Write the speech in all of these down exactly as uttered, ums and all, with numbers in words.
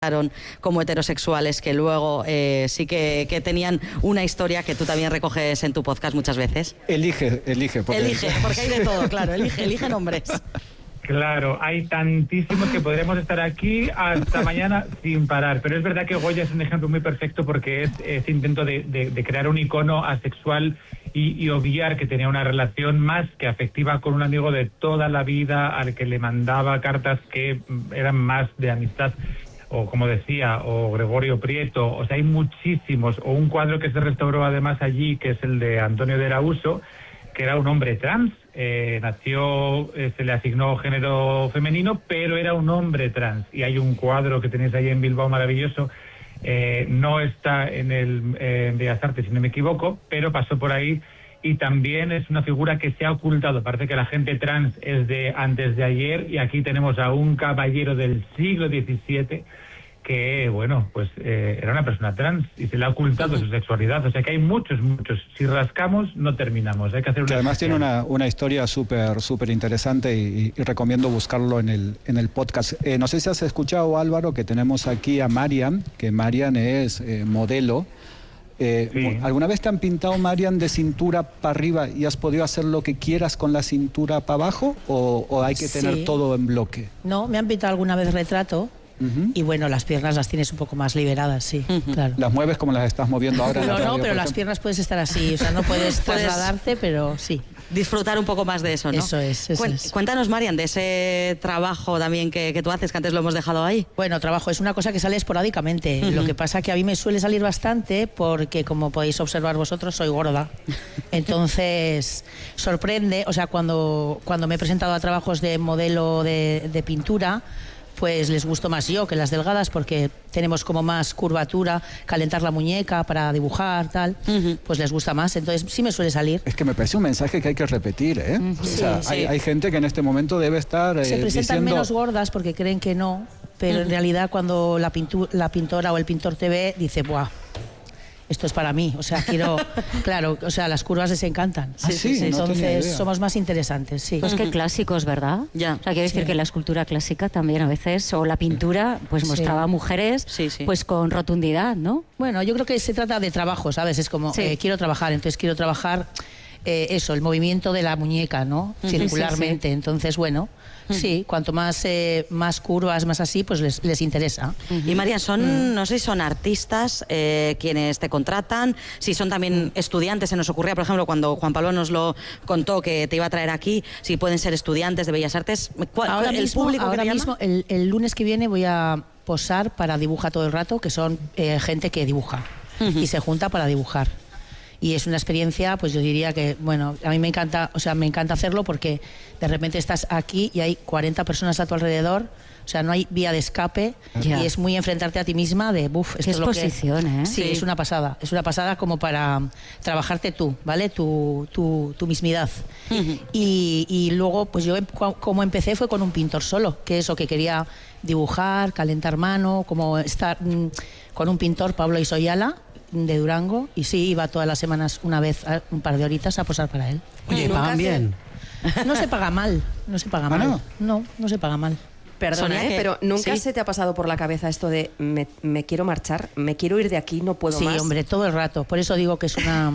como heterosexuales que luego eh, sí que, que tenían una historia que tú también recoges en tu podcast muchas veces? Elige, elige. Porque... Elige, porque hay de todo, claro, elige, elige nombres. Claro, hay tantísimos que podremos estar aquí hasta mañana sin parar, pero es verdad que Goya es un ejemplo muy perfecto porque es ese intento de, de, de crear un icono asexual y, y obviar que tenía una relación más que afectiva con un amigo de toda la vida al que le mandaba cartas que eran más de amistad, o como decía, o Gregorio Prieto, o sea, hay muchísimos, o un cuadro que se restauró además allí, que es el de Antonio de Arauso, que era un hombre trans, eh, nació, eh, se le asignó género femenino, pero era un hombre trans, y hay un cuadro que tenéis ahí en Bilbao maravilloso, eh, no está en el eh, en Bellas Artes, si no me equivoco, pero pasó por ahí, y también es una figura que se ha ocultado. Parece que la gente trans es de antes de ayer, y aquí tenemos a un caballero del siglo diecisiete que, bueno, pues eh, era una persona trans y se le ha ocultado su sexualidad. O sea que hay muchos, muchos. Si rascamos, no terminamos. Hay que hacer una... Que además tiene una, una historia súper súper interesante y, y recomiendo buscarlo en el, en el podcast. Eh, no sé si has escuchado, Álvaro, que tenemos aquí a Marian, que Marian es eh, modelo. Eh, sí. ¿Alguna vez te han pintado, Marian, de cintura para arriba y has podido hacer lo que quieras con la cintura para abajo? ¿O, o hay que tener sí. todo en bloque? No, me han pintado alguna vez retrato. Uh-huh. Y bueno, las piernas las tienes un poco más liberadas, sí, uh-huh. claro. ¿Las mueves como las estás moviendo ahora? No, no, pero las piernas puedes estar así, o sea, no puedes trasladarte, pero sí. Disfrutar un poco más de eso, ¿no? Eso es, eso Cuen- es. Cuéntanos, Marian, de ese trabajo también que, que tú haces, que antes lo hemos dejado ahí. Bueno, trabajo es una cosa que sale esporádicamente. Uh-huh. Lo que pasa que a mí me suele salir bastante porque, como podéis observar vosotros, soy gorda. Entonces, sorprende, o sea, cuando, cuando me he presentado a trabajos de modelo de, de pintura, pues les gusto más yo que las delgadas porque tenemos como más curvatura, calentar la muñeca para dibujar, tal, uh-huh. pues les gusta más, entonces sí me suele salir. Es que me parece un mensaje que hay que repetir, ¿eh? Uh-huh. O sea, sí, hay, sí. hay gente que en este momento debe estar eh, Se presentan diciendo... menos gordas porque creen que no, pero uh-huh. en realidad cuando la, pintu- la pintora o el pintor te ve, dice, ¡buah! Esto es para mí, o sea, quiero, claro, o sea, las curvas les encantan. Sí, sí, sí, entonces no somos más interesantes, sí. Pues que clásicos, ¿verdad? Ya. O sea, quiero decir sí. que la escultura clásica también a veces, o la pintura, pues mostraba sí. mujeres sí, sí. pues con rotundidad, ¿no? Bueno, yo creo que se trata de trabajo, ¿sabes? Es como, sí. eh, quiero trabajar, entonces quiero trabajar eh, eso, el movimiento de la muñeca, ¿no? Uh-huh. Circularmente, sí, sí. Entonces, bueno... Sí, cuanto más eh, más curvas, más así, pues les, les interesa. Uh-huh. Y María, son, uh-huh. no sé si son artistas eh, quienes te contratan, si son también uh-huh. estudiantes, se nos ocurría, por ejemplo, cuando Juan Pablo nos lo contó que te iba a traer aquí, si pueden ser estudiantes de Bellas Artes. ¿Cuál, ahora el mismo, público ahora que mismo el, el lunes que viene voy a posar para Dibuja Todo el Rato, que son eh, gente que dibuja uh-huh. y se junta para dibujar. Y es una experiencia, pues yo diría que, bueno, a mí me encanta, o sea, me encanta hacerlo porque de repente estás aquí y hay cuarenta personas a tu alrededor, o sea, no hay vía de escape yeah. y es muy enfrentarte a ti misma de, buf, esto ¿Qué es lo exposición, que... ¿eh? Sí, sí, es una pasada, es una pasada como para trabajarte tú, ¿vale? Tu, tu, tu mismidad. Uh-huh. Y, y luego, pues yo como empecé fue con un pintor solo, que eso, que quería dibujar, calentar mano, como estar mmm, con un pintor, Pablo Isoyala, de Durango, y sí, iba todas las semanas una vez, un par de horitas a posar para él. Oye, ¿pagan bien? No se paga mal, no se paga ¿Ah, mal. no? No, no se paga mal. Perdona, ¿eh? Pero ¿nunca ¿sí? se te ha pasado por la cabeza esto de me, me quiero marchar, me quiero ir de aquí, no puedo sí, más? Sí, hombre, todo el rato. Por eso digo que es una...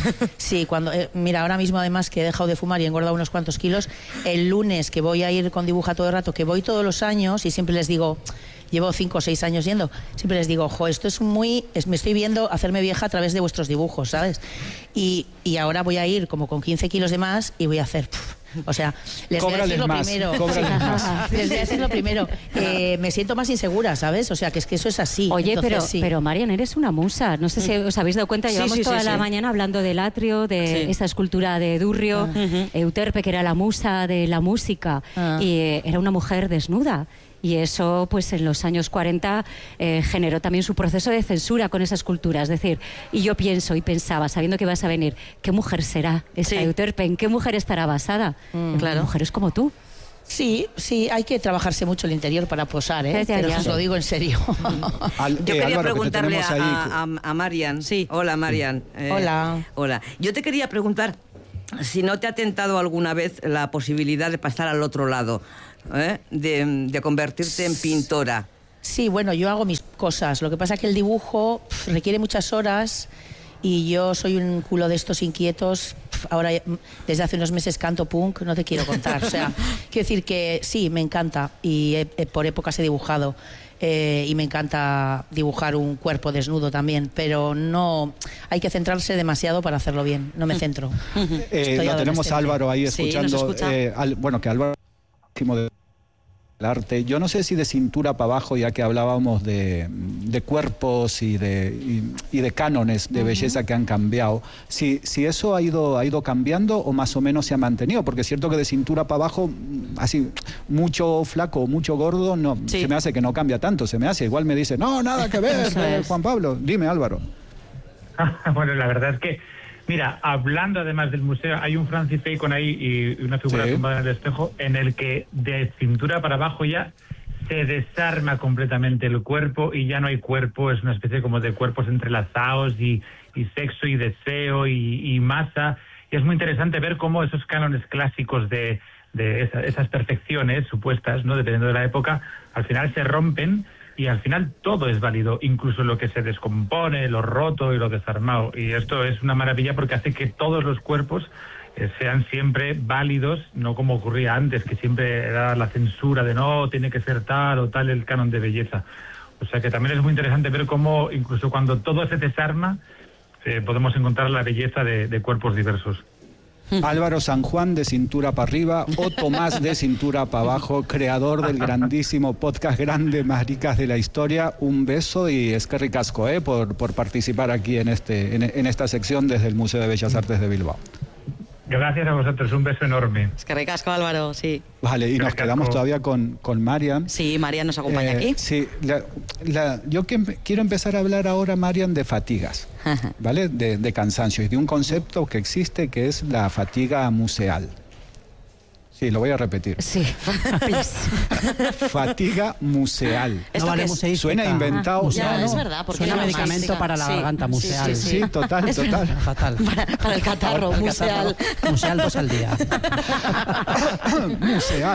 Sí, cuando... Eh, mira, ahora mismo además que he dejado de fumar y he engordado unos cuantos kilos, el lunes que voy a ir con Dibuja Todo el Rato, que voy todos los años y siempre les digo... Llevo cinco o seis años yendo. Siempre les digo, ojo, esto es muy... Es, me estoy viendo hacerme vieja a través de vuestros dibujos, ¿sabes? Y, y ahora voy a ir como con quince kilos de más y voy a hacer... Pff, o sea, les voy a decir lo más, primero. Sí, más. Les voy a decir lo primero. Eh, me siento más insegura, ¿sabes? O sea, que es que eso es así. Oye, Entonces, pero, sí. pero Marian, eres una musa. No sé si os habéis dado cuenta, llevamos sí, sí, toda sí, la sí. mañana hablando del atrio, de sí. esa escultura de Durrio, Ah. uh-huh. Euterpe, que era la musa de la música, Ah. y eh, era una mujer desnuda. Y eso, pues en los años cuarenta, eh, generó también su proceso de censura con esa escultura. Es decir, y yo pienso y pensaba, sabiendo que vas a venir, ¿qué mujer será esta Sí. Euterpe? ¿En qué mujer estará basada? Mm. En Claro. mujeres como tú. Sí, sí, hay que trabajarse mucho el interior para posar, ¿eh? Ya, ya, Pero ya. os lo digo en serio. Al, Yo eh, quería Álvaro, preguntarle que te a, tenemos ahí. a, a Marian. Sí. Hola, Marian. Eh, Hola. Hola. Yo te quería preguntar si no te ha tentado alguna vez la posibilidad de pasar al otro lado, ¿eh? de, de convertirte en pintora. Sí, bueno, yo hago mis cosas. Lo que pasa es que el dibujo pf, requiere muchas horas y yo soy un culo de estos inquietos. Pf, ahora, desde hace unos meses canto punk, no te quiero contar. O sea, quiero decir que sí, me encanta y he, he, por épocas he dibujado. Eh, y me encanta dibujar un cuerpo desnudo también, pero no hay que centrarse demasiado para hacerlo bien. No me centro. Eh, lo tenemos a Álvaro ahí escuchando. Sí, eh, al, bueno, que Álvaro de arte. Yo no sé si de cintura para abajo, ya que hablábamos de, de cuerpos y de, y, y de cánones de belleza que han cambiado, si, si eso ha ido, ha ido cambiando o más o menos se ha mantenido, porque es cierto que de cintura para abajo, así, mucho flaco, mucho gordo, no, sí. se me hace que no cambia tanto, se me hace, igual me dice, no, nada que ver, eh, Juan Pablo. Dime, Álvaro. Bueno, la verdad es que, mira, hablando además del museo, hay un Francis Bacon ahí y una figura sí. tumbada en el espejo en el que de cintura para abajo ya se desarma completamente el cuerpo y ya no hay cuerpo, es una especie como de cuerpos entrelazados y, y sexo y deseo y, y masa. Y es muy interesante ver cómo esos cánones clásicos de, de esa, esas perfecciones supuestas, ¿no?, dependiendo de la época, al final se rompen. Y al final todo es válido, incluso lo que se descompone, lo roto y lo desarmado. Y esto es una maravilla porque hace que todos los cuerpos eh, sean siempre válidos, no como ocurría antes, que siempre era la censura de no, tiene que ser tal o tal el canon de belleza. O sea que también es muy interesante ver cómo incluso cuando todo se desarma, eh, podemos encontrar la belleza de, de cuerpos diversos. Álvaro San Juan de cintura para arriba o Tomás de cintura para abajo, creador del grandísimo podcast Grande Maricas de la Historia. Un beso y es que ricasco ¿eh? por, por participar aquí en, este, en, en esta sección desde el Museo de Bellas Artes de Bilbao. Gracias a vosotros, un beso enorme. Es que ricasco, Álvaro, sí. Vale, y Qué nos ricasco. quedamos todavía con, con Marian. Sí, Marian nos acompaña Eh, aquí. Sí, la, la, yo que, quiero empezar a hablar ahora, Marian, de fatigas, ¿vale? De, de cansancio y de un concepto que existe que es la fatiga museal. Sí, lo voy a repetir. Sí, please. Fatiga museal. ¿Esto No vale qué es? museística. Suena inventado. Ya, no, es no. verdad, porque Suena es medicamento romántica. para la Sí. garganta museal. Sí, sí, Sí, sí. total, Es total. Fatal. Para, para el catarro, Para el museal. catarro. Museal dos al día. Museal.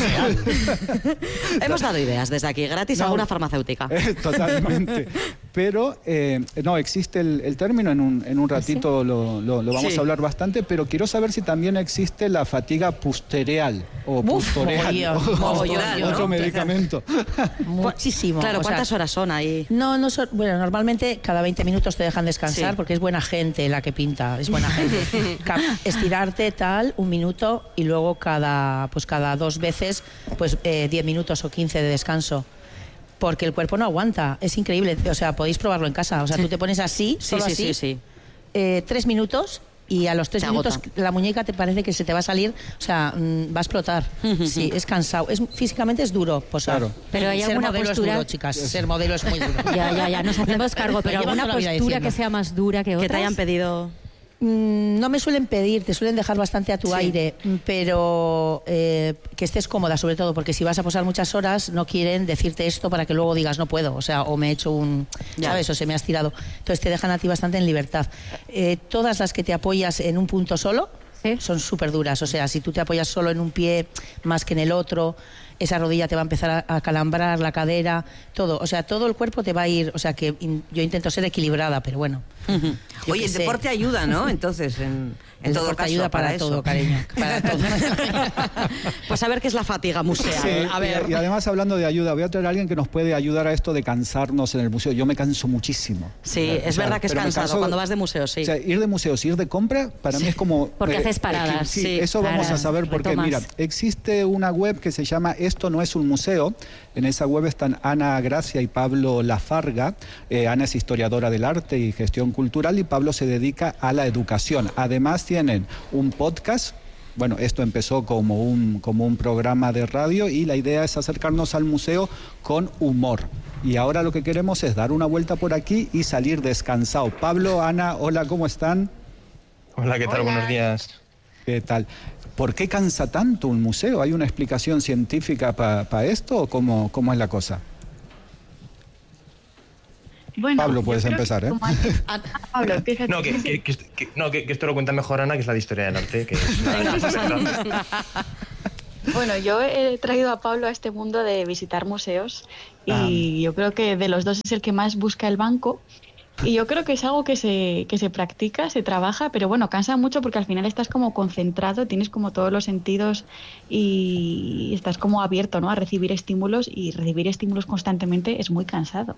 Hemos dado ideas desde aquí, gratis a No. alguna farmacéutica. Eh, Totalmente. Pero, eh, no, existe el, el término, en un, en un ratito lo, lo, lo vamos Sí. a hablar bastante, pero quiero saber si también existe la fatiga pustereal o Uf, pustoreal. mogollón, o- mogollón, otro ¿no? medicamento. Muchísimo. Claro, o sea, ¿cuántas horas son ahí? No, no son, bueno, normalmente cada veinte minutos te dejan descansar Sí. porque es buena gente la que pinta, es buena gente. Ca- Estirarte tal, un minuto y luego cada, pues cada dos veces, pues eh, diez minutos o quince de descanso. Porque el cuerpo no aguanta, es increíble. O sea, podéis probarlo en casa. O sea, tú te pones así, Sí, solo sí, así, sí, sí. eh, tres minutos y a los tres Te minutos agota. la muñeca te parece que se te va a salir, o sea, mm, va a explotar. Sí, es cansado. Es, físicamente es duro posar. Claro. Pero hay Ser alguna modelo postura- es duro, chicas. Ser modelo es muy duro. Ya, ya, ya, nos hacemos cargo, pero Lo llevan alguna toda la vida postura diciendo. que sea más dura que otras. Que te hayan pedido... Mm, No me suelen pedir, te suelen dejar bastante a tu Sí. aire, mm, pero eh, que estés cómoda sobre todo, porque si vas a posar muchas horas no quieren decirte esto para que luego digas no puedo, o sea, o me he hecho un, Ya. ¿sabes? O se me has tirado. Entonces te dejan a ti bastante en libertad. Eh, todas las que te apoyas en un punto solo Sí. son súper duras, o sea, si tú te apoyas solo en un pie más que en el otro, esa rodilla te va a empezar a, a calambrar, la cadera, todo, o sea, todo el cuerpo te va a ir, o sea, que in- yo intento ser equilibrada, pero bueno. Yo Oye, qué el sé. deporte ayuda, ¿no? Entonces, en, en El todo deporte caso, ayuda para, eso. todo, cariño. Para todo. Pues a ver qué es la fatiga museal. Sí, a ver. y, y además hablando de ayuda, voy a traer a alguien que nos puede ayudar a esto de cansarnos en el museo. Yo me canso muchísimo. Sí, O es sea, verdad que es pero me cansado canso- cuando vas de museo, sí. O sea, ir de museos, ir de compra, para mí es como... Porque haces paradas, sí, sí, eso vamos paras, a saber porque, retomas. mira, existe una web que se llama Esto no es un museo. En esa web están Ana Gracia y Pablo Lafarga. Eh, Ana es historiadora del arte y gestión cultural y Pablo se dedica a la educación. Además tienen un podcast. Bueno, esto empezó como un, como un programa de radio y la idea es acercarnos al museo con humor. Y ahora lo que queremos es dar una vuelta por aquí y salir descansado. Pablo, Ana, hola, ¿cómo están? Hola, ¿qué tal? Buenos días. ¿Qué tal? ¿Por qué cansa tanto un museo? ¿Hay una explicación científica para pa esto o cómo, cómo es la cosa? Bueno, Pablo, yo puedes creo que empezar, ¿eh? como antes- Ah, Pablo, empieza. No, que, que- que- que- no que, que esto lo cuenta mejor Ana, que es la de historia del arte. Que es una- Venga, pues, Bueno, yo he traído a Pablo a este mundo de visitar museos y yo creo que de los dos es el que más busca el banco. Y yo creo que es algo que se, que se practica, se trabaja, pero bueno, cansa mucho porque al final estás como concentrado, tienes como todos los sentidos y estás como abierto, ¿no?, a recibir estímulos, y recibir estímulos constantemente es muy cansado.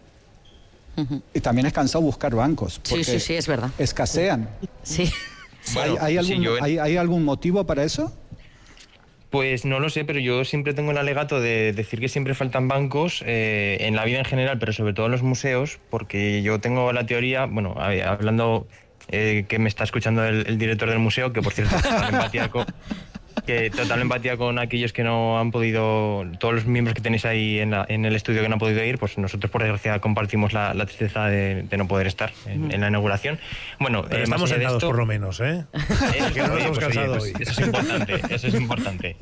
Y también es cansado buscar bancos. Sí, sí, sí, es verdad. Escasean. Sí. Bueno, ¿Hay, hay, sí, algún, yo en- ¿hay, ¿Hay algún motivo para eso? Pues no lo sé, pero yo siempre tengo el alegato de decir que siempre faltan bancos eh, en la vida en general, pero sobre todo en los museos, porque yo tengo la teoría, bueno, a ver, hablando eh, que me está escuchando el, el director del museo, que por cierto, total empatía con, que total empatía con aquellos que no han podido, todos los miembros que tenéis ahí en, la- en el estudio que no han podido ir, pues nosotros por desgracia compartimos la, la tristeza de, de no poder estar en, en la inauguración. Bueno, Pero eh, más estamos allá de sentados esto, por lo menos, ¿eh? Eso, Que no nos oye, hemos pues, oye, cansado pues, hoy. eso es importante, eso es importante.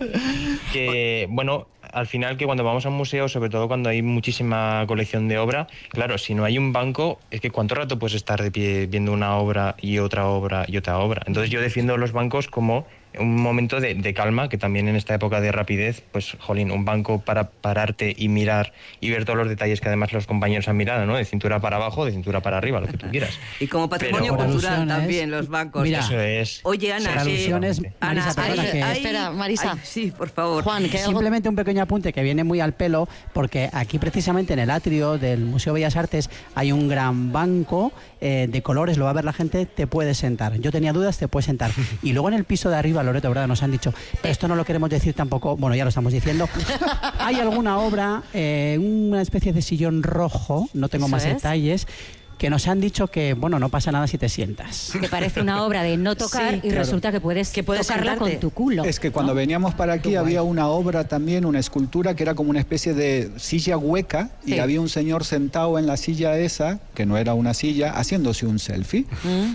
Que, bueno, al final que cuando vamos a un museo, sobre todo cuando hay muchísima colección de obra, claro, si no hay un banco, es que cuánto rato puedes estar de pie viendo una obra y otra obra y otra obra. Entonces yo defiendo los bancos como un momento de, de calma, que también en esta época de rapidez, pues, jolín, un banco para pararte y mirar y ver todos los detalles que además los compañeros han mirado, ¿no? De cintura para abajo, de cintura para arriba, lo que tú quieras. Y como patrimonio Pero- cultural Alusiones. también, los bancos. Mira, Eso es. Oye, Ana, Por que- alusiones, Ana, Marisa, perdona hay- que- hay- Espera, Marisa. ay, sí, por favor. Juan, que hay algo... Simplemente un pequeño apunte que viene muy al pelo, porque aquí precisamente en el atrio del Museo Bellas Artes hay un gran banco eh, de colores, lo va a ver la gente, te puedes sentar. Yo tenía dudas, te puedes sentar. Y luego en el piso de arriba, Loreto, ¿verdad? Nos han dicho, pero esto no lo queremos decir tampoco, bueno, ya lo estamos diciendo. Hay alguna obra, eh, una especie de sillón rojo, no tengo Eso más es. detalles, que nos han dicho que, bueno, no pasa nada si te sientas. Que parece una obra de no tocar Sí, y claro. resulta que puedes, Que puedes tocarla sentarte. con tu culo. Es que cuando ¿no? veníamos para aquí Qué guay. había una obra también, una escultura que era como una especie de silla hueca Sí. y había un señor sentado en la silla esa, que no era una silla, haciéndose un selfie.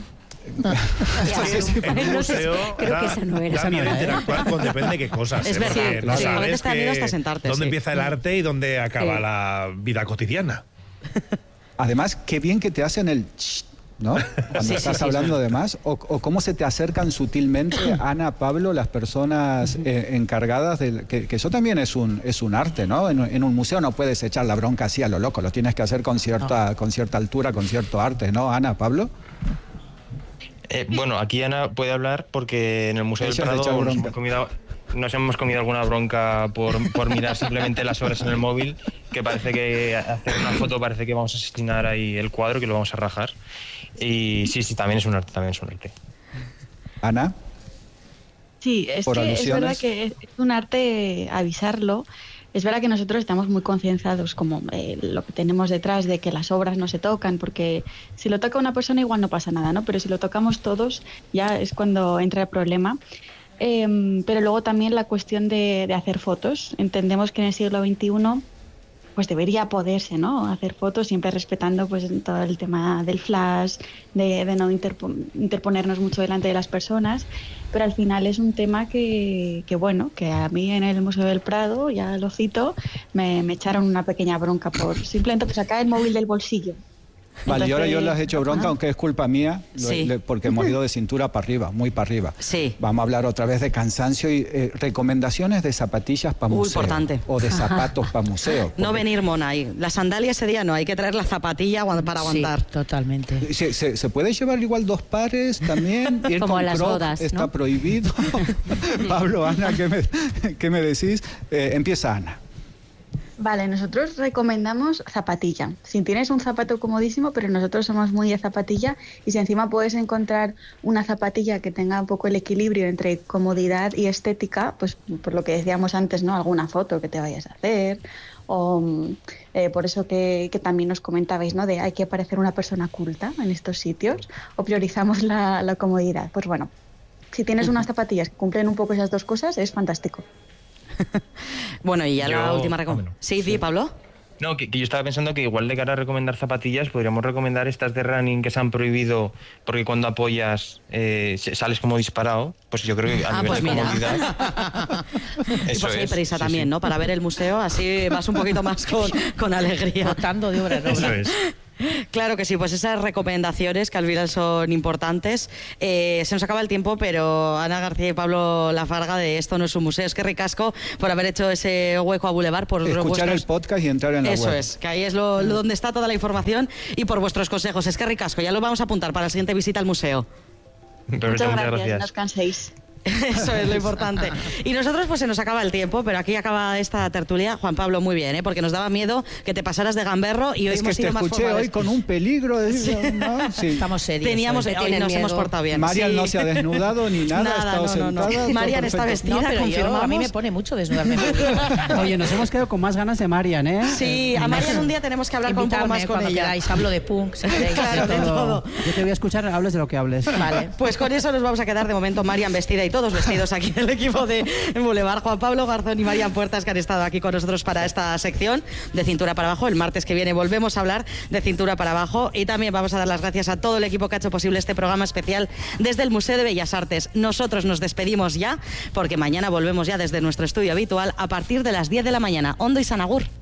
Ya, En un no sé, museo creo da- que esa no era. da Esa no miedo era, ¿eh? interactuar con depende de qué cosas. Es ¿eh? verdad, Porque no sí, a veces sabes te da miedo que- hasta sentarte, dónde sí. empieza el arte y dónde acaba Sí. la vida cotidiana. Además, qué bien que te hacen el ch, ¿no? Cuando Sí, estás sí, sí, hablando sí. de más, o, o cómo se te acercan sutilmente, Ana, Pablo, las personas eh, encargadas del que, que eso también es un es un arte, ¿no? En, en un museo no puedes echar la bronca así a lo loco, lo tienes que hacer con cierta con cierta altura, con cierto arte, ¿no? Ana, Pablo. Eh, bueno, aquí Ana puede hablar porque en el Museo del Ella es de Prado echar nos bronca. hemos, comido, nos hemos comido alguna bronca por, por mirar simplemente las obras en el móvil, que parece que hacer una foto parece que vamos a asesinar ahí el cuadro, que lo vamos a rajar. Y sí, sí, también es un arte, también es un arte. Ana. Sí, es Por que es verdad alusiones. que es es un arte avisarlo. Es verdad que nosotros estamos muy concienciados como eh, lo que tenemos detrás de que las obras no se tocan, porque si lo toca una persona igual no pasa nada, ¿no? Pero si lo tocamos todos ya es cuando entra el problema. Em, pero luego también la cuestión de, de hacer fotos. Entendemos que en el siglo veintiuno pues debería poderse, ¿no?, hacer fotos siempre respetando pues todo el tema del flash, de, de no interpo- interponernos mucho delante de las personas, pero al final es un tema que, que bueno, que a mí en el Museo del Prado, ya lo cito, me, me echaron una pequeña bronca por simplemente por sacar el móvil del bolsillo. Vale, y ahora yo Entonces, les he hecho bronca, ajá. aunque es culpa mía, lo- Sí. le- porque hemos ido de cintura para arriba, muy para arriba. Sí. Vamos a hablar otra vez de cansancio y eh, recomendaciones de zapatillas para Uy, museo. importante. O de zapatos para museo. No venir mona ahí. La sandalia ese día no, hay que traer la zapatilla agu- para aguantar. Sí, totalmente. ¿Se, se, se puede llevar igual dos pares también? Ir Como con a las Crocs bodas, está ¿no? prohibido. Pablo, Ana, ¿qué me, qué me decís? Eh, empieza Ana. Vale, nosotros recomendamos zapatilla. Si tienes un zapato comodísimo, pero nosotros somos muy de zapatilla, y si encima puedes encontrar una zapatilla que tenga un poco el equilibrio entre comodidad y estética, pues por lo que decíamos antes, ¿no? Alguna foto que te vayas a hacer, o mm, eh, por eso que, que también nos comentabais, ¿no? De hay que parecer una persona culta en estos sitios, o priorizamos la, la comodidad. Pues bueno, si tienes unas zapatillas que cumplen un poco esas dos cosas, es fantástico. Bueno, y ya la Yo- última ah, recomendación. bueno. Sí, sí, Pablo. No, que, que yo estaba pensando que igual de cara a recomendar zapatillas, podríamos recomendar estas de running que se han prohibido porque cuando apoyas eh, se- sales como disparado. Pues yo creo que a Ah, nivel pues de mira. comodidad. Y Eso pues hay es, prisa sí, también, sí. ¿no? Para ver el museo, así vas un poquito más con, con alegría. Votando de obra en obra. Eso es. Claro que sí, pues esas recomendaciones que al final son importantes. Eh, se nos acaba el tiempo, pero Ana García y Pablo Lafarga de Esto no es un museo. Es que ricasco por haber hecho ese hueco a Boulevard. Por Escuchar vuestros... el podcast y entrar en la Eso web. es, que ahí es lo, lo donde está toda la información y por vuestros consejos. Es que ricasco, ya lo vamos a apuntar para la siguiente visita al museo. Perfecto, Muchas muchas gracias, gracias. no os canséis. Eso es lo importante. Y nosotros pues se nos acaba el tiempo, pero aquí acaba esta tertulia. Juan Pablo, muy bien, ¿eh? Porque nos daba miedo que te pasaras de gamberro y hoy Es que hemos te sido más escuché formales. hoy con un peligro. De... Sí. ¿no? Sí. Estamos serios. Teníamos, hoy. hoy nos hemos portado bien. Marian Sí. no se ha desnudado ni nada, ha Nada, estado no, no, no. sentada. todo Marian está perfecto. vestida, No, pero yo, confirmamos. a mí me pone mucho desnudarme. Oye, nos hemos quedado con más ganas de Marian, ¿eh? Sí, a Marian un día tenemos que hablar con un poco Invitarme más con cuando ella. queráis, hablo de punk, si queréis. Claro, de todo. Yo te voy a escuchar, hables de lo que hables. Vale. Pues con eso nos vamos a quedar de momento Marian vestida y todos vestidos aquí del equipo de Boulevard. Juan Pablo Garzón y Marian Puertas que han estado aquí con nosotros para esta sección de Cintura para Abajo. El martes que viene volvemos a hablar de Cintura para Abajo y también vamos a dar las gracias a todo el equipo que ha hecho posible este programa especial desde el Museo de Bellas Artes. Nosotros nos despedimos ya porque mañana volvemos ya desde nuestro estudio habitual a partir de las diez de la mañana. Ondo y Sanagur.